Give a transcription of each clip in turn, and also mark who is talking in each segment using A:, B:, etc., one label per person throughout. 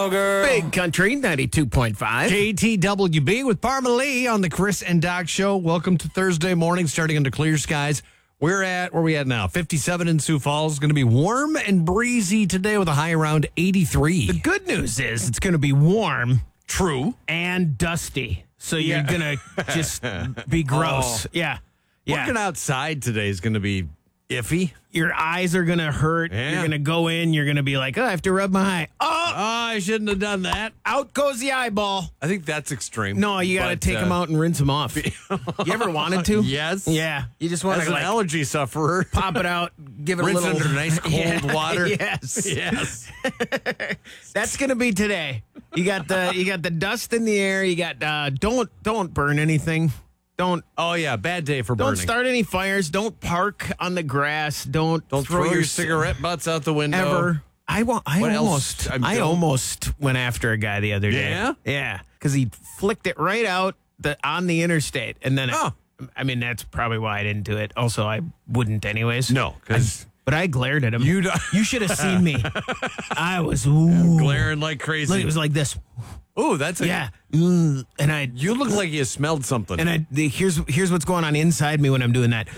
A: Kroger.
B: Big Country 92.5.
C: KTWB with Parma Lee on the Chris and Doc Show. Welcome to Thursday morning, starting under clear skies. Where are we at now? 57 in Sioux Falls. It's going to be warm and breezy today with a high around 83.
B: The good news is it's going to be warm.
C: True.
B: And dusty. So you're going to just be gross. Yeah.
C: Working outside today is going to be iffy.
B: Your eyes are going to hurt.
C: Yeah.
B: You're going to go in. You're going to be like, I have to rub my eye.
C: Oh, I shouldn't have done that.
B: Out goes the eyeball.
C: I think that's extreme.
B: No, you got to take them out and rinse them off. You ever wanted to?
C: Yes.
B: Yeah. You just want
C: As
B: to
C: an allergy sufferer.
B: pop it out, give it
C: rinse
B: a little.
C: under nice cold water.
B: Yes.
C: Yes.
B: That's going to be today. You got the dust in the air. You got don't burn anything. Don't
C: bad day for burning.
B: Don't start any fires. Don't park on the grass. Don't
C: throw your cigarette butts out the window.
B: Ever. I almost went after a guy the other day.
C: Yeah?
B: Yeah. Because he flicked it right out on the interstate. And then, I mean, that's probably why I didn't do it. Also, I wouldn't anyways.
C: No, because...
B: But I glared at him. You should have seen me. I was
C: glaring like crazy.
B: Look, it was like this.
C: Oh, that's
B: yeah. And
C: you look like you smelled something.
B: And here's what's going on inside me when I'm doing that.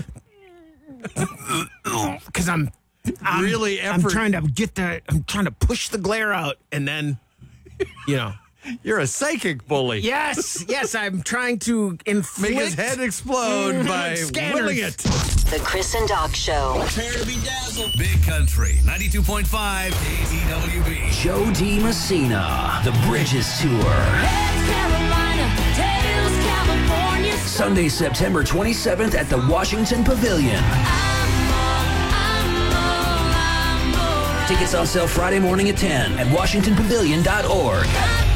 B: Because I'm
C: really
B: I'm trying to push the glare out, and then
C: you're a psychic bully.
B: Yes, I'm trying to inflict.
C: Make his head explode by willing it.
D: The Chris and Doc Show.
E: Prepare to be dazzled. Big Country 92.5 KTWB.
F: Joe D. Messina, The Bridges Tour.
G: Heads Carolina, tails California.
F: Sunday, September 27th at the Washington Pavilion.
G: I'm
F: Tickets on sale Friday morning at 10 at WashingtonPavilion.org.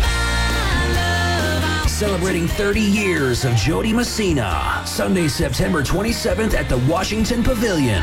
F: Celebrating 30 years of Jody Messina. Sunday, September 27th at the Washington Pavilion.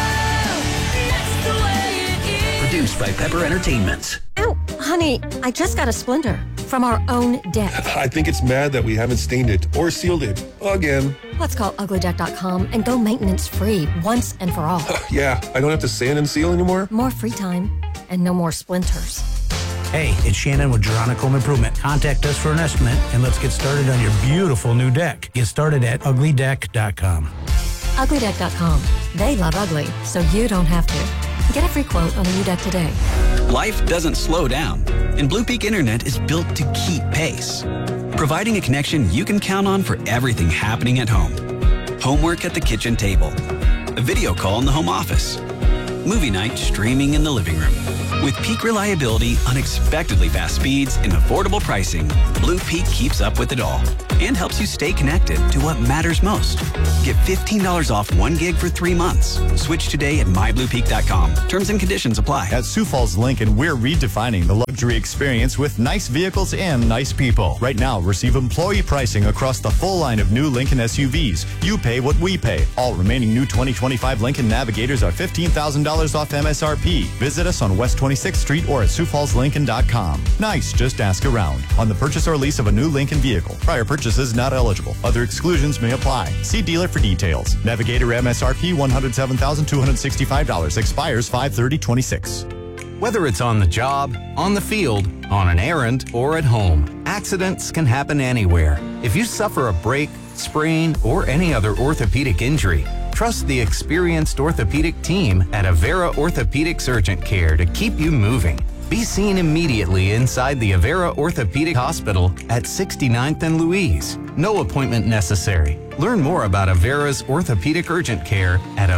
F: Produced by Pepper Entertainment.
H: Oh, honey, I just got a splinter from our own deck.
I: I think it's mad that we haven't stained it or sealed it again.
H: Let's call uglydeck.com and go maintenance free once and for all.
I: Yeah, I don't have to sand and seal anymore.
H: More free time and no more splinters.
J: Hey, it's Shannon with Gerontic Home Improvement. Contact us for an estimate and let's get started on your beautiful new deck. Get started at uglydeck.com.
H: Uglydeck.com. They love ugly, so you don't have to. Get a free quote on a new deck today.
K: Life doesn't slow down, and Blue Peak Internet is built to keep pace, providing a connection you can count on for everything happening at home. Homework at the kitchen table, a video call in the home office, movie night streaming in the living room. With peak reliability, unexpectedly fast speeds, and affordable pricing, Blue Peak keeps up with it all and helps you stay connected to what matters most. Get $15 off 1 gig for 3 months. Switch today at mybluepeak.com. Terms and conditions apply.
L: At Sioux Falls Lincoln, we're redefining the luxury experience with nice vehicles and nice people. Right now, receive employee pricing across the full line of new Lincoln SUVs. You pay what we pay. All remaining new 2025 Lincoln Navigators are $15,000 off MSRP. Visit us on West 26th Street or at SiouxFallsLincoln.com. Nice, just ask around. On the purchase or lease of a new Lincoln vehicle. Prior purchases not eligible. Other exclusions may apply. See dealer for details. Navigator MSRP $107,265. Expires 5/30/26.
M: Whether it's on the job, on the field, on an errand, or at home, accidents can happen anywhere. If you suffer a break, sprain, or any other orthopedic injury, trust the experienced orthopedic team at Avera Orthopedics Urgent Care to keep you moving. Be seen immediately inside the Avera Orthopedic Hospital at 69th and Louise. No appointment necessary. Learn more about Avera's Orthopedic Urgent Care at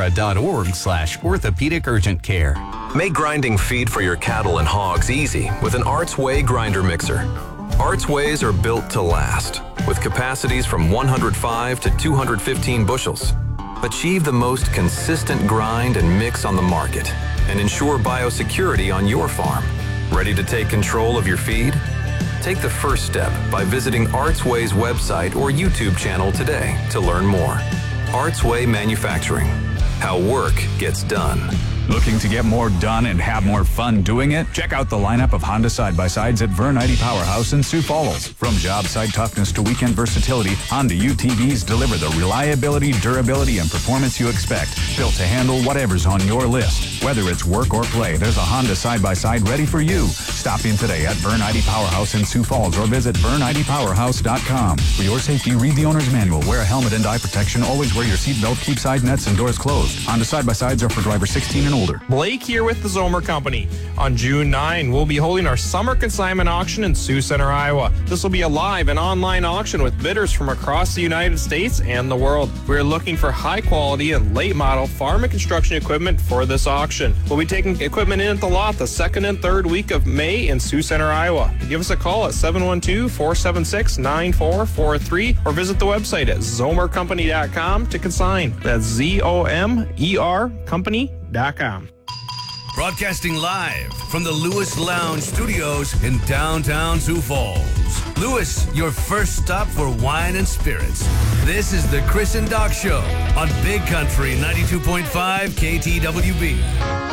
M: avera.org/orthopedic urgent care.
N: Make grinding feed for your cattle and hogs easy with an Arts Way grinder mixer. Arts Ways are built to last, with capacities from 105 to 215 bushels. Achieve the most consistent grind and mix on the market, and ensure biosecurity on your farm. Ready to take control of your feed? Take the first step by visiting Artsway's website or YouTube channel today to learn more. Artsway Manufacturing. How work gets done.
A: Looking to get more done and have more fun doing it? Check out the lineup of Honda side-by-sides at Vern ID Powerhouse in Sioux Falls. From job site toughness to weekend versatility, Honda UTVs deliver the reliability, durability, and performance you expect. Built to handle whatever's on your list. Whether it's work or play, there's a Honda side-by-side ready for you. Stop in today at Vern ID Powerhouse in Sioux Falls or visit VernIDPowerhouse.com. For your safety, read the owner's manual. Wear a helmet and eye protection. Always wear your seatbelt. Keep side nets and doors closed. Honda side-by-sides are for drivers 16 and older.
O: Blake here with the Zomer Company. On June 9, we'll be holding our summer consignment auction in Sioux Center, Iowa. This will be a live and online auction with bidders from across the United States and the world. We're looking for high quality and late model farm and construction equipment for this auction. We'll be taking equipment in at the lot the second and third week of May in Sioux Center, Iowa. Give us a call at 712-476-9443 or visit the website at zomercompany.com to consign. That's ZOMER company.com.
E: Broadcasting live from the Lewis Lounge Studios in downtown Sioux Falls. Lewis, your first stop for wine and spirits. This is the Chris and Doc Show on Big Country 92.5 KTWB.